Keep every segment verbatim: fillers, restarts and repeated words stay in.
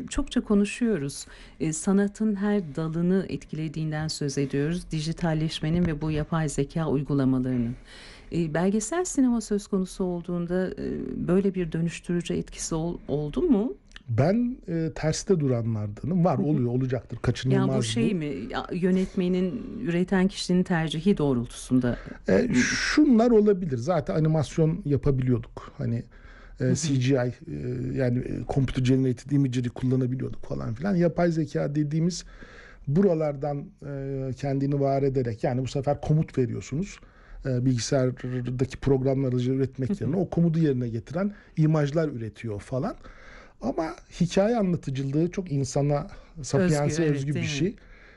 çokça konuşuyoruz. E, sanatın her dalını etkilediğinden söz ediyoruz. Dijitalleşmenin ve bu yapay zeka uygulamalarının. E, belgesel sinema söz konusu olduğunda e, böyle bir dönüştürücü etkisi ol, oldu mu? Ben e, terste duranlardanım. Var, Hı hı. oluyor, olacaktır. Yani bu Kaçınılmaz şey bu. mi, ya, yönetmenin, üreten kişinin tercihi doğrultusunda? E, şunlar olabilir. Zaten animasyon yapabiliyorduk. Hani Hı e, hı. C G I, e, yani e, Computer Generated Imagery kullanabiliyorduk falan filan. Yapay zeka dediğimiz buralardan e, kendini var ederek, yani bu sefer komut veriyorsunuz. E, bilgisayardaki programları Hı üretmek yerine hı. o komutu yerine getiren imajlar üretiyor falan. Ama hikaye anlatıcılığı çok insana, Özgü, sapiense evet, özgü bir değil mi? şey.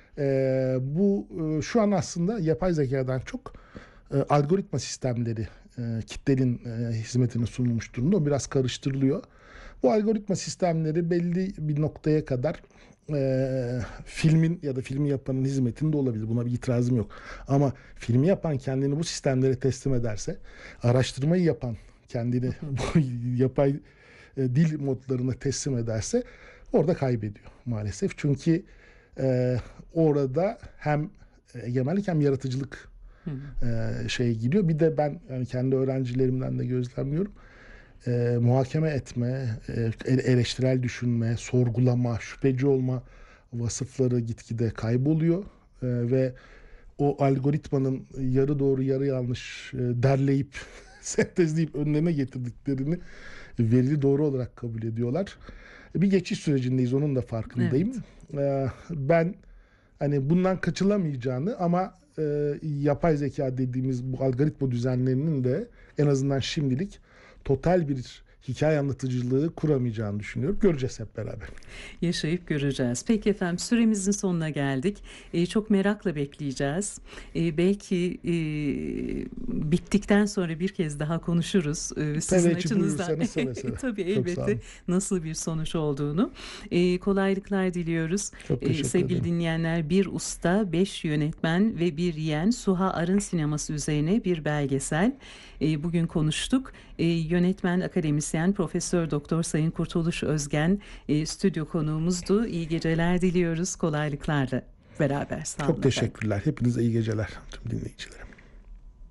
E, bu e, şu an aslında yapay zekadan çok e, algoritma sistemleri e, kitlenin e, hizmetine sunulmuş durumda. O biraz karıştırılıyor. Bu algoritma sistemleri belli bir noktaya kadar e, filmin ya da filmi yapanın hizmetinde olabilir. Buna bir itirazım yok. Ama filmi yapan kendini bu sistemlere teslim ederse, araştırmayı yapan kendini Hı hı. bu yapay e, dil modlarına teslim ederse orada kaybediyor maalesef. Çünkü e, orada hem egemenlik hem yaratıcılık Hı hı. e, şey gidiyor. Bir de ben yani kendi öğrencilerimden de gözlemliyorum. E, muhakeme etme, e, eleştirel düşünme, sorgulama, şüpheci olma vasıfları gitgide kayboluyor. E, ve o algoritmanın yarı doğru yarı yanlış e, derleyip sentezleyip önlerine getirdiklerini verili doğru olarak kabul ediyorlar. Bir geçiş sürecindeyiz, onun da farkındayım. Evet. E, ben hani bundan kaçılamayacağını ama e, yapay zeka dediğimiz bu algoritma düzenlerinin de en azından şimdilik total bir hikaye anlatıcılığı kuramayacağını düşünüyorum. Göreceğiz hep beraber. Yaşayıp göreceğiz. Peki efendim, süremizin sonuna geldik. Ee, çok merakla bekleyeceğiz. Ee, belki e, bittikten sonra bir kez daha konuşuruz. Ee, sizin Teveccüh açınızdan buyursanız seve seve. tabii, Çok sağ elbette olun. nasıl bir sonuç olduğunu. Ee, kolaylıklar diliyoruz. Çok Ee, teşekkür sevgili ederim. dinleyenler, bir usta, beş yönetmen ve bir yeğen, Suha Arın sineması üzerine bir belgesel. Ee, bugün konuştuk. Ee, yönetmen, akademisyen, Profesör Doktor Sayın Kurtuluş Özgen e, stüdyo konuğumuzdu. İyi geceler diliyoruz. Kolaylıklarla beraber. Sağ olun Çok efendim. teşekkürler. Hepinize iyi geceler tüm dinleyicilerim.